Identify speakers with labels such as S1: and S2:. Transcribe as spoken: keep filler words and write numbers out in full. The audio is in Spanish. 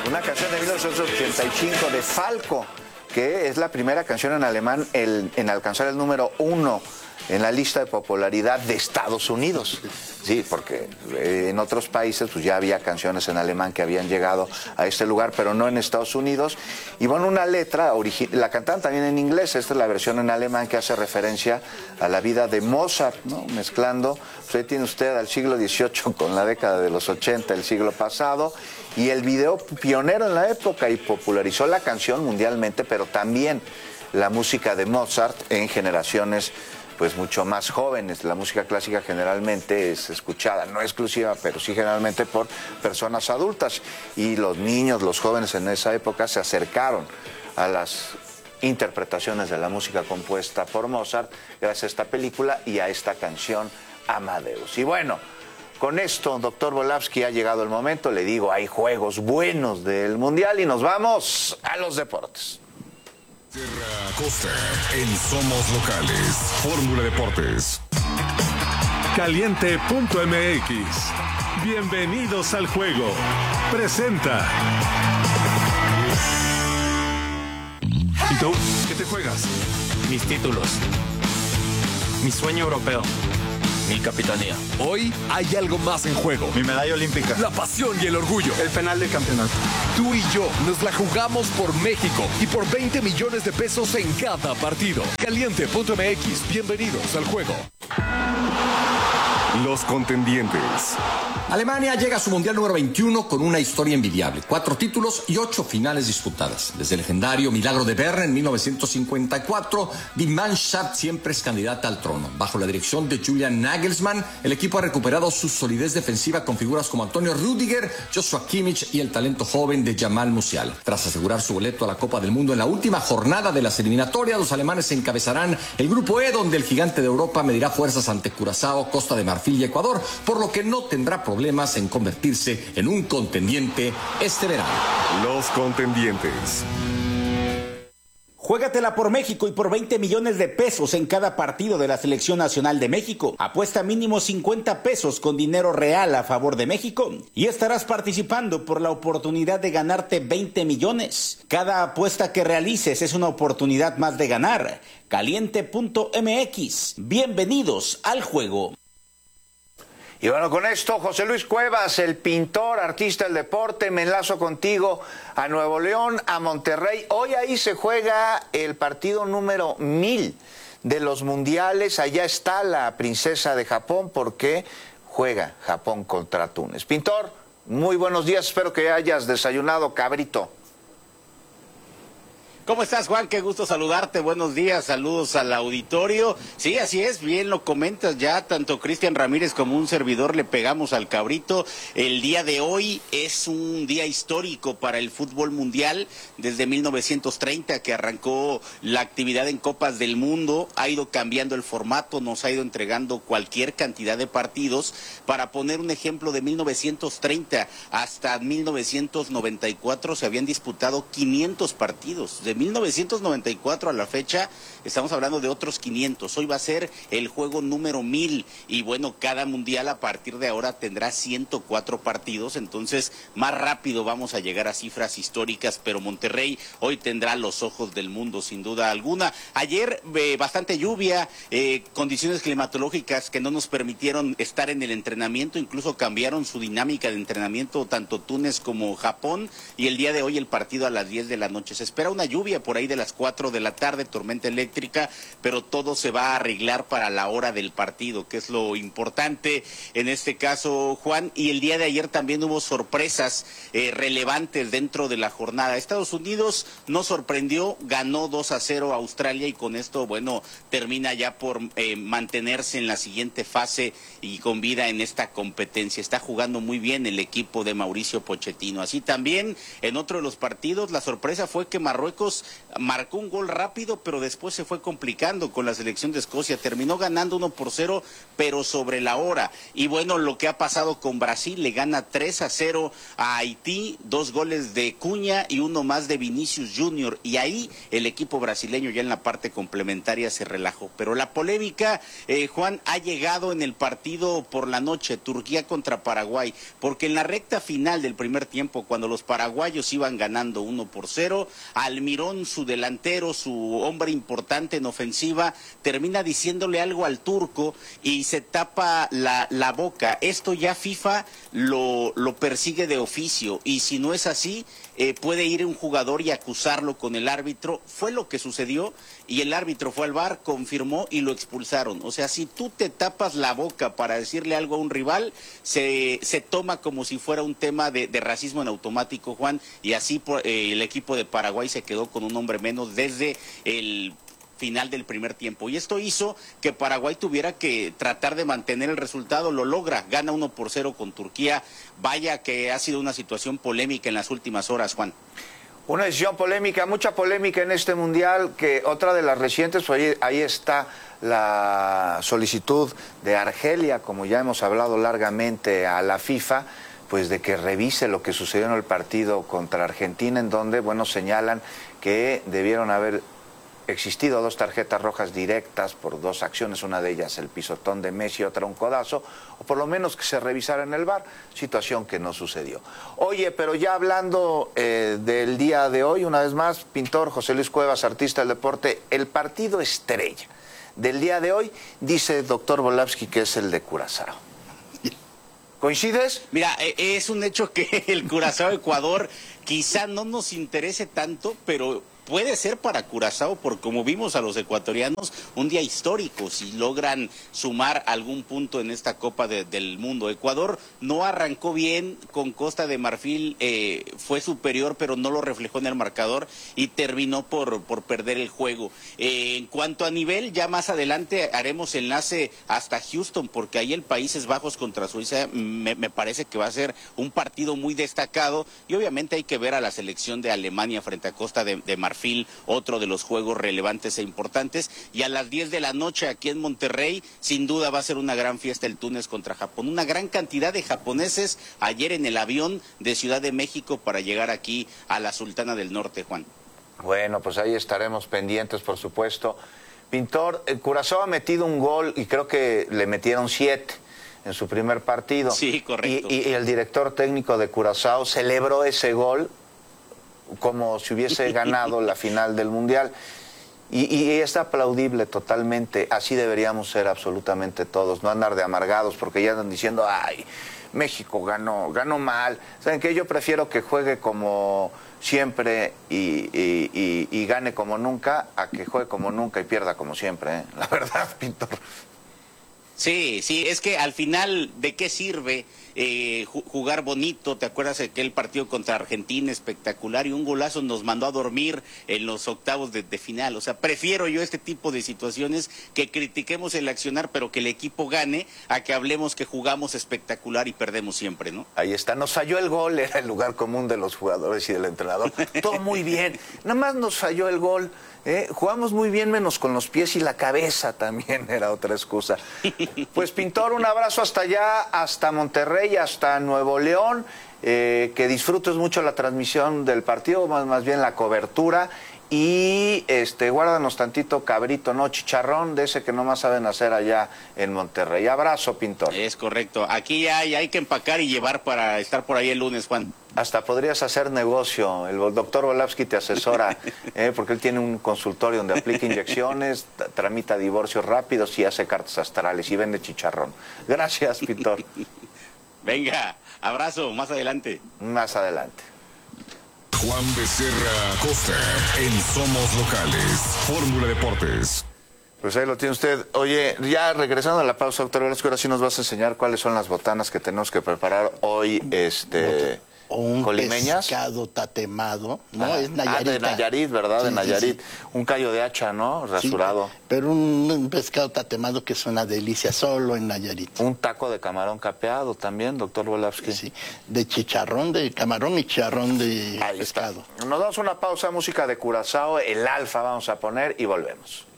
S1: Una canción de mil novecientos ochenta y cinco de Falco, que es la primera canción en alemán el, en alcanzar el número uno en la lista de popularidad de Estados Unidos. Sí, porque en otros países pues ya había canciones en alemán que habían llegado a este lugar, pero no en Estados Unidos. Y bueno, una letra, la cantaban también en inglés, esta es la versión en alemán que hace referencia a la vida de Mozart, ¿no? Mezclando, pues ahí tiene usted al siglo dieciocho con la década de los ochenta del siglo pasado, y el video pionero en la época y popularizó la canción mundialmente, pero también la música de Mozart en generaciones pues mucho más jóvenes. La música clásica generalmente es escuchada, no exclusiva, pero sí generalmente por personas adultas. Y los niños, los jóvenes en esa época se acercaron a las interpretaciones de la música compuesta por Mozart gracias a esta película y a esta canción Amadeus. Y bueno, con esto, doctor Volavsky, ha llegado el momento. Le digo, hay juegos buenos del Mundial y nos vamos a los deportes.
S2: Costa en Somos Locales, Fórmula Deportes.
S3: Caliente punto M X. Bienvenidos al juego. Presenta. ¿Y tú? ¿Qué te juegas?
S4: Mis títulos. Mi sueño europeo. Mi capitanía.
S2: Hoy hay algo más en juego.
S5: Mi medalla olímpica.
S2: La pasión y el orgullo.
S5: El penal de campeonato.
S2: Tú y yo nos la jugamos por México y por veinte millones de pesos en cada partido. Caliente punto M X. Bienvenidos al juego. Los contendientes.
S6: Alemania llega a su Mundial número veintiuno con una historia envidiable. Cuatro títulos y ocho finales disputadas. Desde el legendario Milagro de Bern en mil novecientos cincuenta y cuatro, Die Mannschaft siempre es candidata al trono. Bajo la dirección de Julian Nagelsmann, el equipo ha recuperado su solidez defensiva con figuras como Antonio Rüdiger, Joshua Kimmich y el talento joven de Jamal Musiala. Tras asegurar su boleto a la Copa del Mundo en la última jornada de las eliminatorias, los alemanes encabezarán el Grupo E, donde el gigante de Europa medirá fuerzas ante Curazao, Costa de Marfil y Ecuador, por lo que no tendrá problemas en convertirse en un contendiente este verano.
S2: Los contendientes.
S7: Juégatela por México y por veinte millones de pesos en cada partido de la Selección Nacional de México. Apuesta mínimo cincuenta pesos con dinero real a favor de México y estarás participando por la oportunidad de ganarte veinte millones. Cada apuesta que realices es una oportunidad más de ganar. Caliente punto M X. Bienvenidos al juego.
S1: Y bueno, con esto, José Luis Cuevas, el pintor, artista del deporte, me enlazo contigo a Nuevo León, a Monterrey. Hoy ahí se juega el partido número mil de los mundiales. Allá está la princesa de Japón porque juega Japón contra Túnez. Pintor, muy buenos días, espero que hayas desayunado cabrito.
S8: ¿Cómo estás, Juan? Qué gusto saludarte. Buenos días, saludos al auditorio. Sí, así es, bien lo comentas ya, tanto Cristian Ramírez como un servidor le pegamos al cabrito. El día de hoy es un día histórico para el fútbol mundial. Desde mil novecientos treinta que arrancó la actividad en Copas del Mundo, ha ido cambiando el formato, nos ha ido entregando cualquier cantidad de partidos. Para poner un ejemplo, de mil novecientos treinta hasta mil novecientos noventa y cuatro se habían disputado quinientos partidos. De mil novecientos noventa y cuatro a la fecha estamos hablando de otros quinientos. Hoy va a ser el juego número mil y bueno, cada mundial a partir de ahora tendrá ciento cuatro partidos, entonces más rápido vamos a llegar a cifras históricas, pero Monterrey hoy tendrá los ojos del mundo sin duda alguna. Ayer eh, bastante lluvia, eh, condiciones climatológicas que no nos permitieron estar en el entrenamiento, incluso cambiaron su dinámica de entrenamiento tanto Túnez como Japón, y el día de hoy el partido a las diez de la noche. Se espera una lluvia por ahí de las cuatro de la tarde, tormenta eléctrica, pero todo se va a arreglar para la hora del partido, que es lo importante en este caso, Juan. Y el día de ayer también hubo sorpresas eh, relevantes dentro de la jornada. Estados Unidos no sorprendió, ganó dos a cero a Australia y con esto, bueno, termina ya por eh, mantenerse en la siguiente fase y con vida en esta competencia. Está jugando muy bien el equipo de Mauricio Pochettino. Así también, en otro de los partidos, la sorpresa fue que Marruecos minutos, marcó un gol rápido, pero después se fue complicando con la selección de Escocia. Terminó ganando uno por cero, pero sobre la hora. Y bueno, lo que ha pasado con Brasil, le gana tres a cero a Haití, dos goles de Cuña y uno más de Vinicius Junior. Y ahí el equipo brasileño ya en la parte complementaria se relajó. Pero la polémica, eh, Juan, ha llegado en el partido por la noche, Turquía contra Paraguay, porque en la recta final del primer tiempo, cuando los paraguayos iban ganando uno por cero, Almirón, su delantero, su hombre importante en ofensiva, termina diciéndole algo al turco y se tapa la, la boca. Esto ya FIFA lo, lo persigue de oficio, y si no es así, eh, puede ir un jugador y acusarlo con el árbitro. Fue lo que sucedió, y el árbitro fue al V A R, confirmó y lo expulsaron. O sea, si tú te tapas la boca para decirle algo a un rival, se, se toma como si fuera un tema de, de racismo en automático, Juan, y así eh, el equipo de Paraguay se quedó con un hombre menos desde el final del primer tiempo, y esto hizo que Paraguay tuviera que tratar de mantener el resultado. Lo logra, gana uno por cero con Turquía. Vaya que ha sido una situación polémica en las últimas horas, Juan.
S1: Una decisión polémica, mucha polémica en este mundial, que otra de las recientes, pues ahí, ahí está la solicitud de Argelia, como ya hemos hablado largamente, a la FIFA, pues de que revise lo que sucedió en el partido contra Argentina, en donde, bueno, señalan que debieron haber existido dos tarjetas rojas directas por dos acciones, una de ellas el pisotón de Messi, otra un codazo, o por lo menos que se revisara en el V A R, situación que no sucedió. Oye, pero ya hablando eh, del día de hoy, una vez más, pintor José Luis Cuevas, artista del deporte, el partido estrella del día de hoy, dice el doctor Volavsky que es el de Curazao. ¿Coincides?
S8: Mira, es un hecho que el Curazao-Ecuador quizá no nos interese tanto, pero puede ser para Curazao, porque como vimos a los ecuatorianos, un día histórico si logran sumar algún punto en esta Copa de, del Mundo. Ecuador no arrancó bien con Costa de Marfil, eh, fue superior, pero no lo reflejó en el marcador y terminó por, por perder el juego. Eh, en cuanto a nivel, ya más adelante haremos enlace hasta Houston, porque ahí el Países Bajos contra Suiza me, me parece que va a ser un partido muy destacado, y obviamente hay que ver a la selección de Alemania frente a Costa de, de Marfil, otro de los juegos relevantes e importantes. Y a las diez de la noche aquí en Monterrey, sin duda va a ser una gran fiesta el Túnez contra Japón. Una gran cantidad de japoneses ayer en el avión de Ciudad de México para llegar aquí a la Sultana del Norte, Juan.
S1: Bueno, pues ahí estaremos pendientes, por supuesto. Pintor, el Curazao ha metido un gol y creo que le metieron siete en su primer partido.
S8: Sí, correcto.
S1: Y, y, y el director técnico de Curazao celebró ese gol como si hubiese ganado la final del Mundial. Y, y es aplaudible totalmente. Así deberíamos ser absolutamente todos, no andar de amargados porque ya andan diciendo, ay, México ganó, ganó mal. ¿Saben qué? Yo prefiero que juegue como siempre y, y, y, y gane como nunca, a que juegue como nunca y pierda como siempre, ¿eh? La verdad, pintor.
S8: Sí, sí, es que al final, ¿de qué sirve eh, jugar bonito? ¿Te acuerdas de aquel partido contra Argentina espectacular y un golazo nos mandó a dormir en los octavos de, de final? O sea, prefiero yo este tipo de situaciones, que critiquemos el accionar, pero que el equipo gane, a que hablemos que jugamos espectacular y perdemos siempre, ¿no?
S1: Ahí está, nos falló el gol, era el lugar común de los jugadores y del entrenador. Todo muy bien, nada más nos falló el gol. ¿Eh? Jugamos muy bien menos con los pies, y la cabeza también era otra excusa. Pues pintor, un abrazo hasta allá, hasta Monterrey, hasta Nuevo León, eh, que disfrutes mucho la transmisión del partido, más, más bien la cobertura, y este guárdanos tantito cabrito, no chicharrón, de ese que nomás saben hacer allá en Monterrey. Abrazo, pintor.
S8: Es correcto, aquí hay, hay que empacar y llevar para estar por ahí el lunes, Juan.
S1: Hasta podrías hacer negocio, el doctor Volavsky te asesora, eh, porque él tiene un consultorio donde aplica inyecciones, tramita divorcios rápidos y hace cartas astrales y vende chicharrón. Gracias, pintor.
S8: Venga, abrazo, más adelante.
S1: Más adelante.
S2: Juan Becerra Costa en Somos Locales, Fórmula Deportes.
S1: Pues ahí lo tiene usted. Oye, ya regresando a la pausa, doctor Velasco, ahora sí nos vas a enseñar cuáles son las botanas que tenemos que preparar hoy, este...
S5: o un
S1: colimeñas.
S5: pescado tatemado, ¿no?
S1: Ah,
S5: es Nayarit.
S1: Ah, de Nayarit, ¿verdad?
S5: Sí,
S1: de
S5: sí,
S1: Nayarit.
S5: sí.
S1: Un callo de hacha, ¿no? Rasurado.
S5: Sí, pero un, un pescado tatemado que es una delicia solo en Nayarit.
S1: Un taco de camarón capeado también, doctor Volavsky.
S5: Sí, de chicharrón de camarón y chicharrón de
S1: Ahí
S5: pescado.
S1: está. Nos damos una pausa, música de Curazao, el Alfa vamos a poner y volvemos.